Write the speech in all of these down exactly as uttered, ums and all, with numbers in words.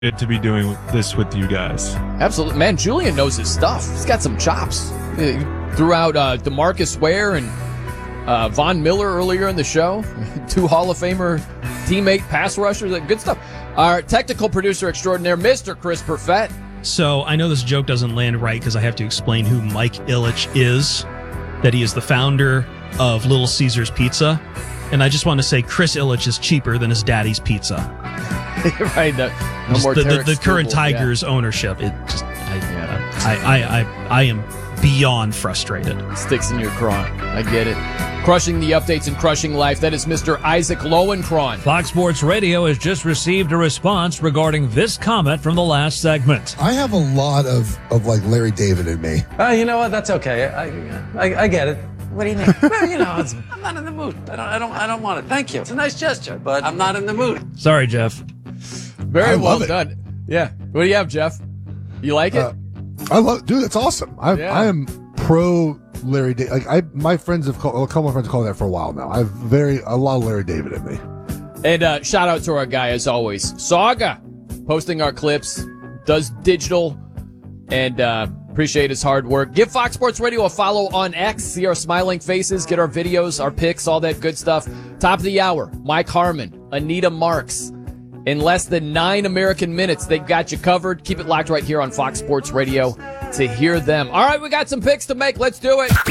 Good to be doing this with you guys. Absolutely. Man, Julian knows his stuff. He's got some chops. He threw out uh, DeMarcus Ware and uh, Von Miller earlier in the show. Two Hall of Famer teammate pass rushers. Good stuff. Our technical producer extraordinaire, Mister Chris Perfett. So I know this joke doesn't land right because I have to explain who Mike Ilitch is, that he is the founder of Little Caesars Pizza. And I just want to say Chris Ilitch is cheaper than his daddy's pizza. Right. No, no Just more the, the, Tarek the current Struble, Tigers yeah. ownership. It just I, Yeah. I, I, I, I am beyond frustrated. Sticks in your craw. I get it. Crushing the updates and crushing life. That is Mister Isaac Lowenkron. Fox Sports Radio has just received a response regarding this comment from the last segment. I have a lot of, of like Larry David in me. Uh, you know what? That's okay. I, I, I get it. What do you mean? Well, you know, it's, I'm not in the mood. I don't, I don't, I don't want it. Thank you. It's a nice gesture, but I'm not in the mood. Sorry, Jeff. Very I well love it. done. Yeah. What do you have, Jeff? You like it? Uh, I love, dude. It's awesome. I, Yeah. I am pro Larry David. Like I, my friends have called, a couple of friends call that for a while now. I have very a lot of Larry David in me. And uh, shout out to our guy, as always, Saga, posting our clips, does digital, and uh, appreciate his hard work. Give Fox Sports Radio a follow on X. See our smiling faces, get our videos, our pics, all that good stuff. Top of the hour, Mike Harmon, Anita Marks. In less than nine American minutes, they've got you covered. Keep it locked right here on Fox Sports Radio to hear them. All right, we got some picks to make. Let's do it.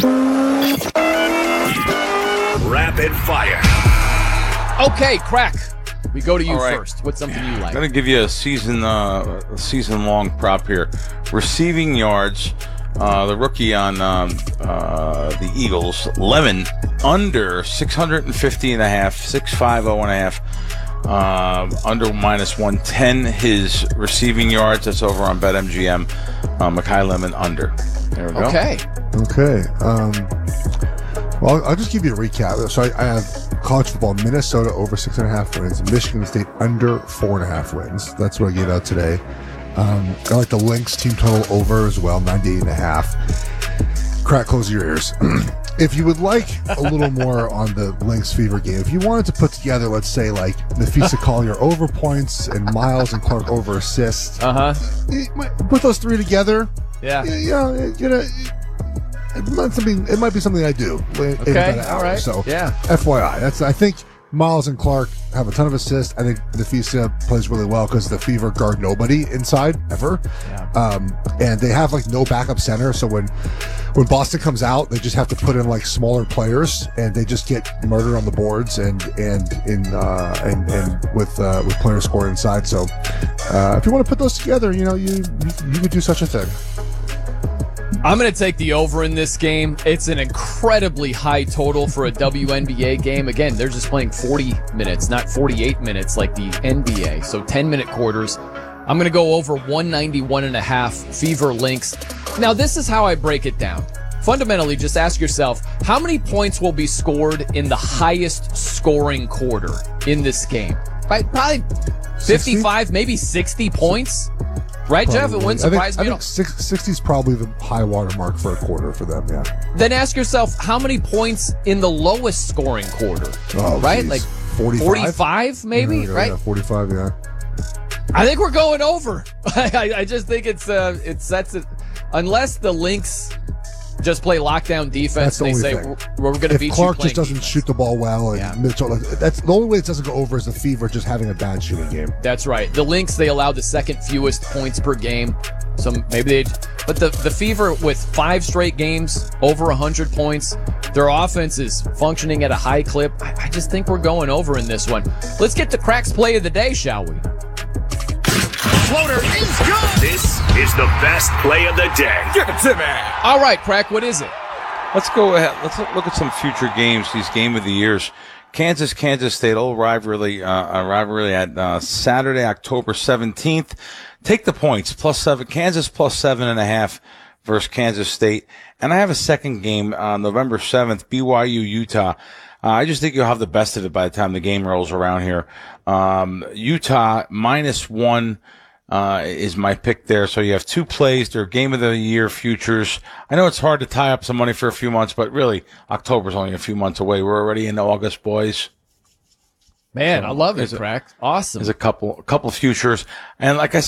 Rapid fire. Okay, Crack. We go to you All right. first. What's something you I'm like? going to give you a season, uh, a season-long prop here. Receiving yards, uh, the rookie on um, uh, the Eagles, Lemon, under six fifty and a half, six fifty and a half, uh, under minus one ten. His receiving yards, that's over on BetMGM. Uh, Mekhi Lemon, under. There we go. Okay. Okay. Um, well, I'll, I'll just give you a recap. So I, I have college football: Minnesota over six and a half wins, Michigan State under four and a half wins. That's what I gave out today. Um, I like the Lynx team total over as well, ninety-eight and a half. Crack, close your ears. If you would like a little more on the Lynx Fever game, if you wanted to put together, let's say, like Nafisa Collier over points and Miles and Clark over assists, Uh huh. put those three together. Yeah. Yeah, yeah, you know, it might, something, it might be something I do. In Okay, about an hour. all right. So, Yeah. F Y I. That's I think Miles and Clark have a ton of assists. I think Nafisa plays really well because the Fever guard nobody inside ever, Yeah. um, and they have like no backup center. So when when Boston comes out, they just have to put in like smaller players, and they just get murdered on the boards and and in uh, and and with uh, with players scoring inside. So uh, if you want to put those together, you know, you you, you could do such a thing. I'm going to take the over in this game. It's an incredibly high total for a W N B A game. Again, they're just playing forty minutes, not forty-eight minutes like the N B A. So ten-minute quarters. I'm going to go over one ninety-one and a half Fever Lynx. Now, this is how I break it down. Fundamentally, just ask yourself, how many points will be scored in the highest scoring quarter in this game? Right? Probably fifty-five, maybe sixty points. Right, Jeff? It Probably. wouldn't I think, surprise I me at think all. six, sixty is probably the high water mark for a quarter for them, yeah. Then ask yourself, how many points in the lowest scoring quarter? Oh, right? geez. Like forty-five? forty-five, maybe, Yeah, yeah, right? yeah, forty-five, yeah. I think we're going over. I, I just think it's uh, it sets it, unless the Lynx just play lockdown defense. That's the And they say only thing. we're, we're going to If beat Clark you. just playing doesn't defense. shoot the ball well, and Yeah. Mitchell, that's the only way it doesn't go over is the Fever just having a bad shooting game. That's right. The Lynx, they allow the second fewest points per game. So maybe they, but the the Fever with five straight games over one hundred points, their offense is functioning at a high clip. I, I just think we're going over in this one. Let's get to Crack's play of the day, shall we? Floater is good. This is the best play of the day. Give it to me. All right, Crack, what is it? Let's go ahead. Let's look at some future games, these game of the years. Kansas, Kansas State, old rivalry, uh, a rivalry at uh, Saturday, October seventeenth. Take the points, plus seven. Kansas plus seven and a half versus Kansas State. And I have a second game on November seventh, B Y U, Utah. Uh, I just think you'll have the best of it by the time the game rolls around here. Um, Utah minus one. Uh, is my pick there. So you have two plays. They're game of the year futures. I know it's hard to tie up some money for a few months, but really October's only a few months away. We're already in August, boys. Man, So I love it, there's a- Crack. Awesome. There's a couple, a couple of futures, and like I